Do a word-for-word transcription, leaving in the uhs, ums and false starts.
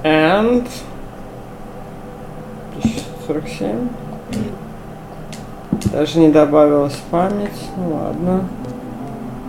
And сорок семь. Даже не добавилась память. Ну ладно.